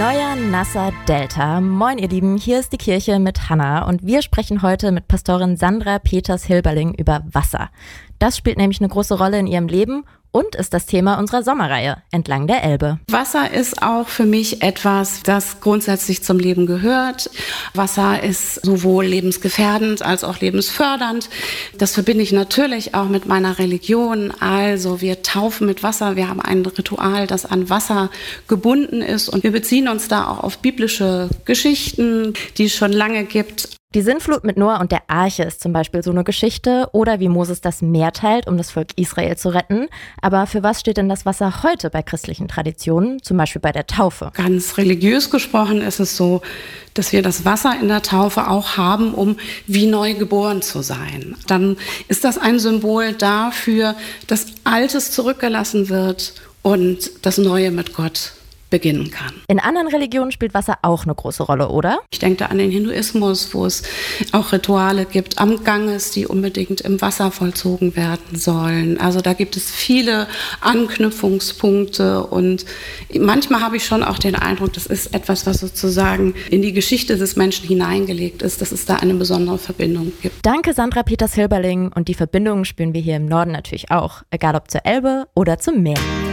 Neuer nasser Delta. Moin ihr Lieben, hier ist die Kirche mit Hannah und wir sprechen heute mit Pastorin Sandra Peters-Hilberling über Wasser. Das spielt nämlich eine große Rolle in ihrem Leben und ist das Thema unserer Sommerreihe Entlang der Elbe. Wasser ist auch für mich etwas, das grundsätzlich zum Leben gehört. Wasser ist sowohl lebensgefährdend als auch lebensfördernd. Das verbinde ich natürlich auch mit meiner Religion. Also wir taufen mit Wasser, wir haben ein Ritual, das an Wasser gebunden ist und wir beziehen uns da auch auf biblische Geschichten, die es schon lange gibt. Die Sintflut mit Noah und der Arche ist zum Beispiel so eine Geschichte oder wie Moses das Meer teilt, um das Volk Israel zu retten. Aber für was steht denn das Wasser heute bei christlichen Traditionen, zum Beispiel bei der Taufe? Ganz religiös gesprochen ist es so, dass wir das Wasser in der Taufe auch haben, um wie neu geboren zu sein. Dann ist das ein Symbol dafür, dass Altes zurückgelassen wird und das Neue mit Gott beginnen kann. In anderen Religionen spielt Wasser auch eine große Rolle, oder? Ich denke da an den Hinduismus, wo es auch Rituale gibt am Ganges, die unbedingt im Wasser vollzogen werden sollen. Also da gibt es viele Anknüpfungspunkte und manchmal habe ich schon auch den Eindruck, das ist etwas, was sozusagen in die Geschichte des Menschen hineingelegt ist, dass es da eine besondere Verbindung gibt. Danke Sandra Peters-Hilberling und die Verbindungen spüren wir hier im Norden natürlich auch, egal ob zur Elbe oder zum Meer.